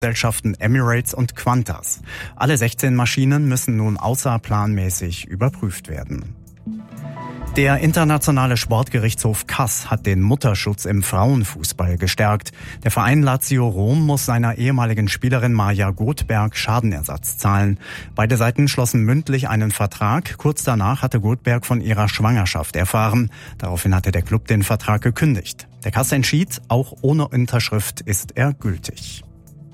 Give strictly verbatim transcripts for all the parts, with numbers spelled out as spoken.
Gesellschaften Emirates und Qantas. Alle sechzehn Maschinen müssen nun außerplanmäßig überprüft werden. Der internationale Sportgerichtshof Kass hat den Mutterschutz im Frauenfußball gestärkt. Der Verein Lazio Rom muss seiner ehemaligen Spielerin Maja Gothberg Schadenersatz zahlen. Beide Seiten schlossen mündlich einen Vertrag. Kurz danach hatte Gothberg von ihrer Schwangerschaft erfahren. Daraufhin hatte der Klub den Vertrag gekündigt. Der Kass entschied, auch ohne Unterschrift ist er gültig.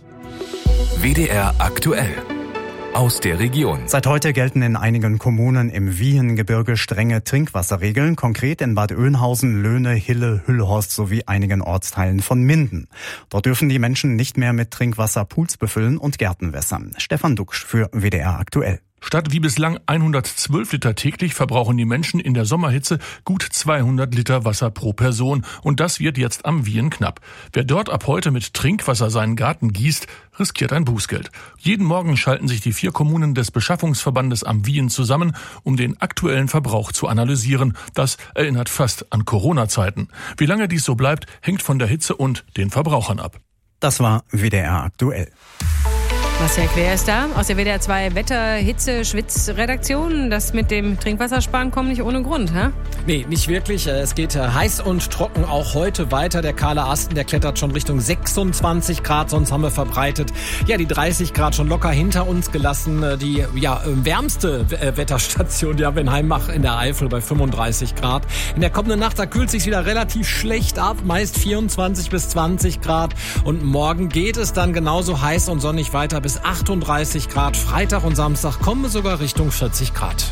W D R aktuell. Aus der Region. Seit heute gelten in einigen Kommunen im Wiehengebirge strenge Trinkwasserregeln, konkret in Bad Oeynhausen, Löhne, Hille, Hüllhorst sowie einigen Ortsteilen von Minden. Dort dürfen die Menschen nicht mehr mit Trinkwasser Pools befüllen und Gärten wässern. Stefan Duxch für W D R aktuell. Statt wie bislang hundertzwölf Liter täglich verbrauchen die Menschen in der Sommerhitze gut zweihundert Liter Wasser pro Person. Und das wird jetzt am Wien knapp. Wer dort ab heute mit Trinkwasser seinen Garten gießt, riskiert ein Bußgeld. Jeden Morgen schalten sich die vier Kommunen des Beschaffungsverbandes am Wien zusammen, um den aktuellen Verbrauch zu analysieren. Das erinnert fast an Corona-Zeiten. Wie lange dies so bleibt, hängt von der Hitze und den Verbrauchern ab. Das war W D R aktuell. Marcel Quer ist da aus der W D R zwei Wetter-, Hitze-, Schwitz-Redaktion. Das mit dem Trinkwassersparen kommt nicht ohne Grund, hä? Nee, nicht wirklich. Es geht heiß und trocken auch heute weiter. Der kahle Asten, der klettert schon Richtung sechsundzwanzig Grad. Sonst haben wir verbreitet, ja, die dreißig Grad schon locker hinter uns gelassen. Die, ja, wärmste Wetterstation, die haben wir in Heimbach in der Eifel bei fünfunddreißig Grad. In der kommenden Nacht, da kühlt sich's wieder relativ schlecht ab. Meist vierundzwanzig bis zwanzig Grad. Und morgen geht es dann genauso heiß und sonnig weiter bis achtunddreißig Grad. Freitag und Samstag kommen wir sogar Richtung vierzig Grad.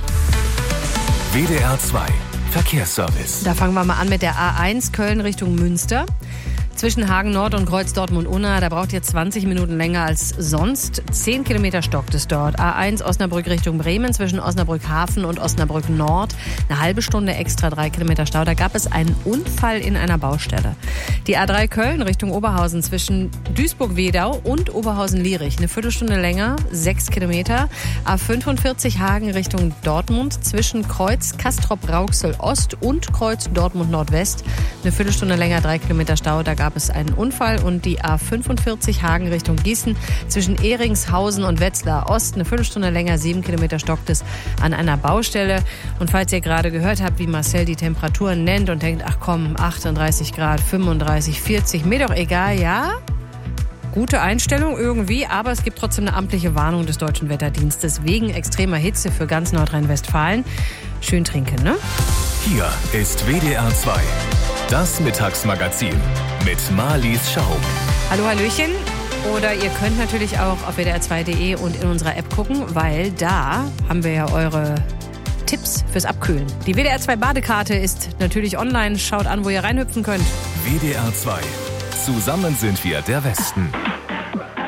W D R zwei Verkehrsservice. Da fangen wir mal an mit der A eins Köln Richtung Münster. Zwischen Hagen Nord und Kreuz Dortmund-Unna, da braucht ihr zwanzig Minuten länger als sonst. zehn Kilometer stockt es dort. A eins Osnabrück Richtung Bremen zwischen Osnabrück Hafen und Osnabrück Nord. Eine halbe Stunde extra, drei Kilometer Stau. Da gab es einen Unfall in einer Baustelle. Die A drei Köln Richtung Oberhausen zwischen Duisburg-Wedau und Oberhausen-Lierich. Eine Viertelstunde länger, sechs Kilometer. A fünfundvierzig Hagen Richtung Dortmund zwischen Kreuz Castrop-Rauxel Ost und Kreuz Dortmund Nordwest. Eine Viertelstunde länger, drei Kilometer Stau. Da gab es einen Unfall. Und die A fünfundvierzig Hagen Richtung Gießen zwischen Ehringshausen und Wetzlar Ost. Eine Viertelstunde länger, sieben Kilometer stockt es an einer Baustelle. Und falls ihr gerade gehört habt, wie Marcel die Temperaturen nennt und denkt, ach komm, achtunddreißig Grad, fünfunddreißig, vierzig, mir doch egal, ja? Gute Einstellung irgendwie, aber es gibt trotzdem eine amtliche Warnung des Deutschen Wetterdienstes wegen extremer Hitze für ganz Nordrhein-Westfalen. Schön trinken, ne? Hier ist W D R zwei, das Mittagsmagazin mit Marlies Schaub. Hallo, Hallöchen. Oder ihr könnt natürlich auch auf W D R zwei Punkt de und in unserer App gucken, weil da haben wir ja eure Tipps fürs Abkühlen. Die W D R zwei Badekarte ist natürlich online. Schaut an, wo ihr reinhüpfen könnt. W D R zwei. Zusammen sind wir der Westen.